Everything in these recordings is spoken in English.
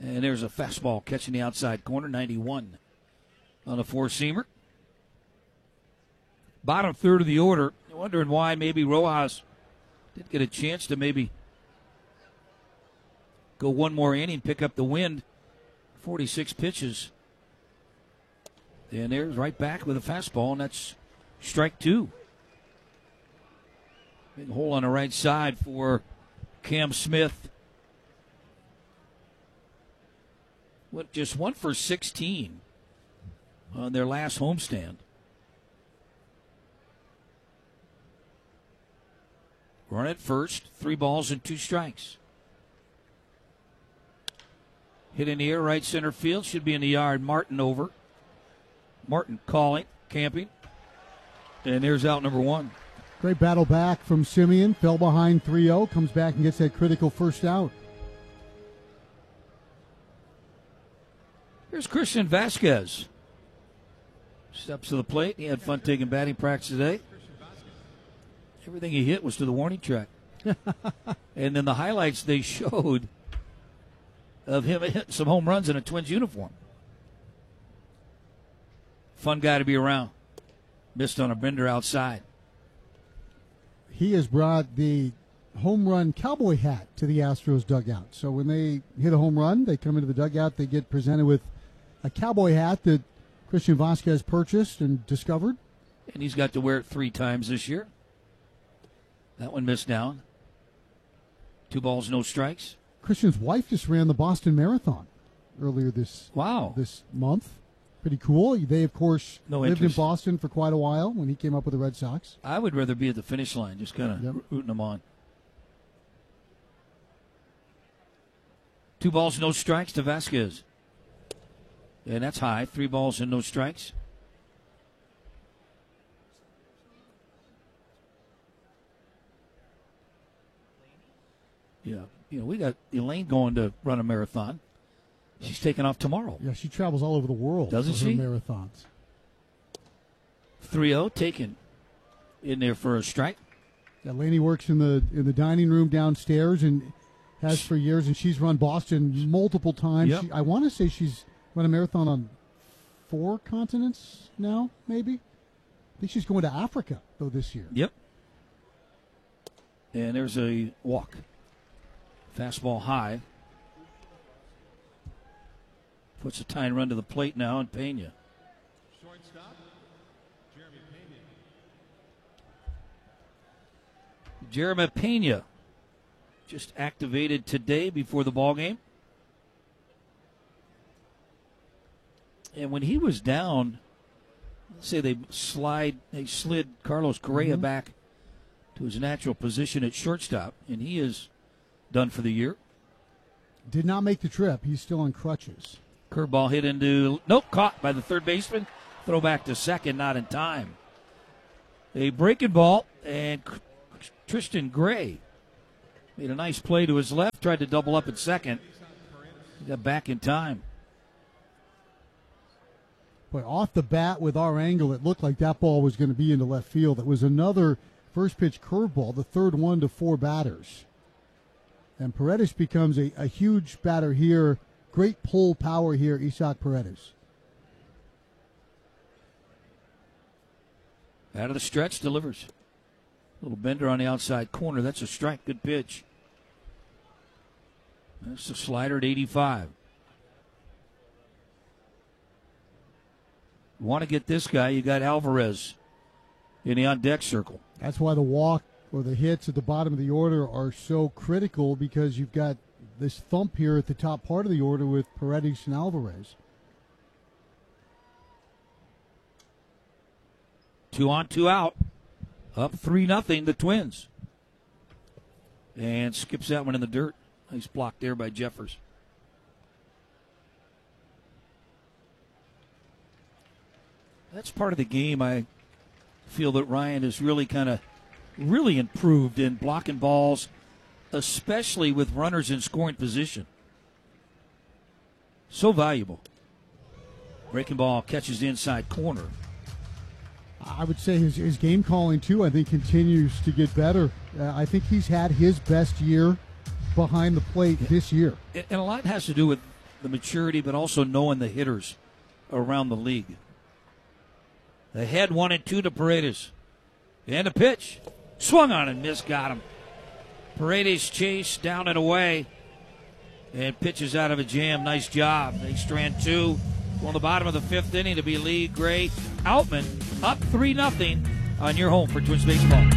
And there's a fastball catching the outside corner, 91 on a four-seamer. Bottom third of the order. Wondering why maybe Rojas didn't get a chance to maybe go one more inning, pick up the win. 46 pitches. And there's right back with a fastball, and that's strike two. Big hole on the right side for Cam Smith. Went just 1 for 16 on their last homestand. Run at first, 3 balls and 2 strikes. Hit in the air, right center field, should be in the yard. Martin over. Martin calling, camping. And there's out number 1. Great battle back from Simeon. Fell behind 3-0. Comes back and gets that critical first out. Here's Christian Vasquez. Steps to the plate. He had fun taking batting practice today. Everything he hit was to the warning track. And then the highlights they showed of him hitting some home runs in a Twins uniform. Fun guy to be around. Missed on a bender outside. He has brought the home run cowboy hat to the Astros dugout. So when they hit a home run, they come into the dugout, they get presented with a cowboy hat that Christian Vasquez purchased and discovered. And he's got to wear it 3 times this year. That one missed down. 2 balls, no strikes. Christian's wife just ran the Boston Marathon earlier this month. Pretty cool. They, of course, lived in Boston for quite a while when he came up with the Red Sox. I would rather be at the finish line, just kind of rooting them on. 2 balls, no strikes to Vasquez. And that's high. 3 balls and no strikes. Yeah, we got Elaine going to run a marathon. She's taking off tomorrow. Yeah, she travels all over the world. Doesn't for she? Her marathons. 3-0 taken in there for a strike. Yeah, Laney works in the dining room downstairs and has for years, and she's run Boston multiple times. Yep. I want to say she's run a marathon on 4 continents now, maybe. I think she's going to Africa, though, this year. Yep. And there's a walk. Fastball high. Puts a tying run to the plate now, and Pena. Shortstop, Jeremy Pena. Jeremy Pena just activated today before the ball game. And when he was down, let's say they slid Carlos Correa back to his natural position at shortstop, and he is done for the year. Did not make the trip. He's still on crutches. Curveball hit into, caught by the third baseman. Throw back to second, not in time. A breaking ball, and Tristan Gray made a nice play to his left, tried to double up at second. He got back in time. Boy, off the bat with our angle, it looked like that ball was going to be into left field. It was another first pitch curveball, the third one to 4 batters. And Paredes becomes a huge batter here. Great pull power here, Isaac Paredes. Out of the stretch, delivers. Little bender on the outside corner. That's a strike. Good pitch. That's the slider at 85. You want to get this guy, you got Alvarez in the on-deck circle. That's why the walk or the hits at the bottom of the order are so critical, because you've got this thump here at the top part of the order with Paredes and Alvarez. 2 on, 2 out. Up 3-0, the Twins. And skips that one in the dirt. Nice block there by Jeffers. That's part of the game. I feel that Ryan has really really improved in blocking balls, especially with runners in scoring position. So valuable. Breaking ball catches the inside corner. I would say his game calling, too, I think continues to get better. I think he's had his best year behind the plate this year. And a lot has to do with the maturity, but also knowing the hitters around the league. The head 1-2 to Paredes. And a pitch. Swung on and missed, got him. Paredes chased down and away. And pitches out of a jam. Nice job. They strand 2. On the bottom of the 5th inning to be Lee Gray. Outman up 3-0 on your home for Twins baseball.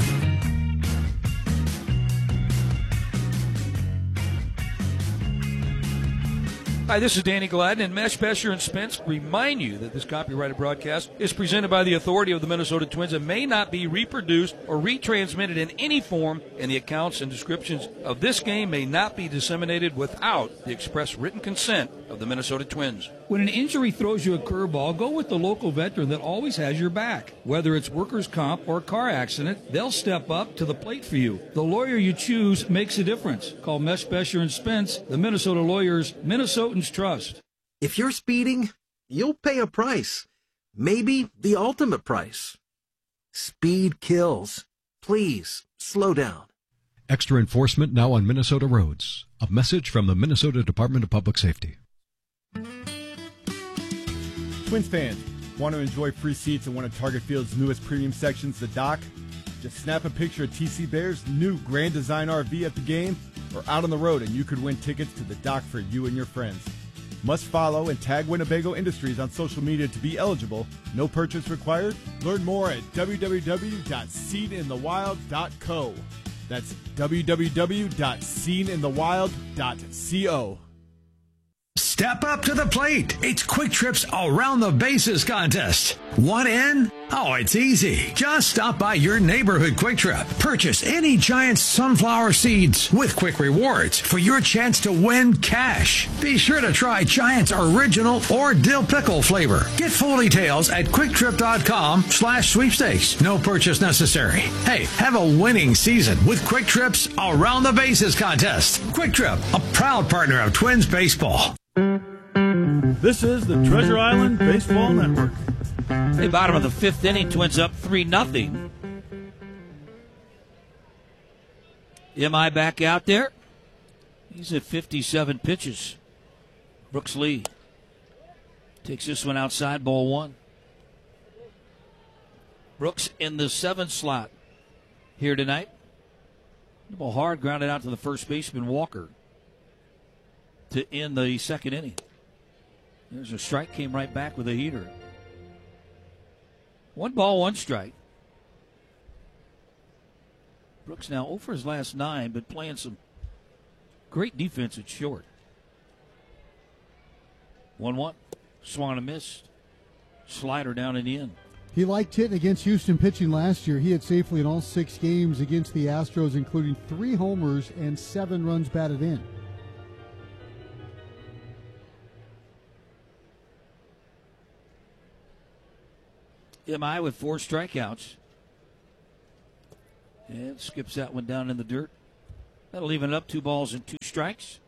Hi, this is Danny Gladden, and Mesh, Besher, and Spence remind you that this copyrighted broadcast is presented by the authority of the Minnesota Twins and may not be reproduced or retransmitted in any form, and the accounts and descriptions of this game may not be disseminated without the express written consent of the Minnesota Twins. When an injury throws you a curveball, go with the local veteran that always has your back. Whether it's workers' comp or car accident, they'll step up to the plate for you. The lawyer you choose makes a difference. Call Mesh, Besher, and Spence, the Minnesota lawyers Minnesotans trust. If you're speeding, you'll pay a price. Maybe the ultimate price. Speed kills. Please, slow down. Extra enforcement now on Minnesota roads. A message from the Minnesota Department of Public Safety. Twins fans, want to enjoy free seats in one of Target Field's newest premium sections, the Dock? Just snap a picture of TC Bear's new Grand Design RV at the game or out on the road and you could win tickets to the Dock for you and your friends. Must follow and tag Winnebago Industries on social media to be eligible. No purchase required. Learn more at www.seeninthewild.co. That's www.seeninthewild.co. Step up to the plate. It's Quick Trip's Around the Bases contest. Want in? Oh, it's easy. Just stop by your neighborhood Quick Trip. Purchase any Giant sunflower seeds with Quick Rewards for your chance to win cash. Be sure to try Giant's original or dill pickle flavor. Get full details at quicktrip.com/sweepstakes. No purchase necessary. Hey, have a winning season with Quick Trip's Around the Bases contest. Quick Trip, a proud partner of Twins baseball. This is the Treasure Island Baseball Network. Hey, bottom of the 5th inning, Twins up 3-0. M.I. back out there. He's at 57 pitches. Brooks Lee takes this one outside, ball 1. Brooks in the 7th slot here tonight. The ball hard, grounded out to the first baseman, Walker, to end the 2nd inning. There's a strike, came right back with a heater. 1 ball, 1 strike. Brooks now 0 for his last 9, but playing some great defense at short. 1-1. Swung and missed. Slider down and in. He liked hitting against Houston pitching last year. He hit safely in all 6 games against the Astros, including 3 homers and 7 runs batted in. M.I. with 4 strikeouts. And skips that one down in the dirt. That'll even it up, 2 balls and 2 strikes.